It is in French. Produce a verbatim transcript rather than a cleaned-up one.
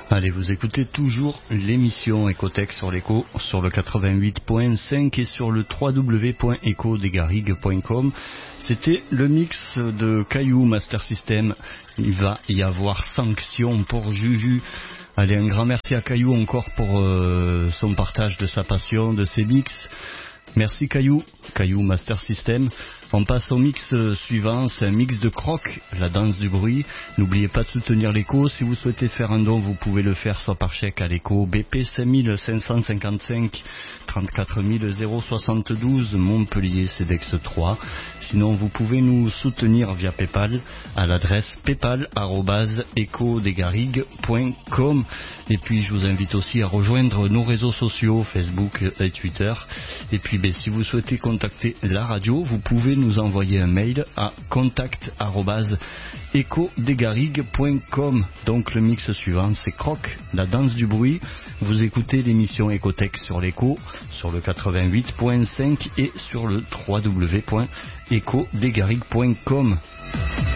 Allez, vous écoutez toujours l'émission Ecotech sur l'écho, sur le quatre-vingt-huit point cinq et sur le w w w point eco des garrigues point com. C'était le mix de Caillou Master System. Il va y avoir sanction pour Juju. Allez, un grand merci à Caillou encore pour euh, son partage de sa passion, de ses mix. Merci Caillou, Caillou Master System. On passe au mix suivant, c'est un mix de Croc, la danse du bruit. N'oubliez pas de soutenir l'écho. Si vous souhaitez faire un don, vous pouvez le faire soit par chèque à l'écho B P cinq cinq cent cinquante-cinq trente-quatre mille soixante-douze Montpellier C E D E X trois. Sinon, vous pouvez nous soutenir via PayPal à l'adresse paypal arobase eco des garrigues point com. Et puis, je vous invite aussi à rejoindre nos réseaux sociaux, Facebook et Twitter. Et puis, ben, si vous souhaitez contacter la radio, vous pouvez nous envoyer un mail à contact arobase eco des garrigues point com. Donc le mix suivant, c'est Croc, la danse du bruit. Vous écoutez l'émission Ecotech sur l'écho, sur le quatre-vingt-huit point cinq et sur le w w w point eco des garrigues point com.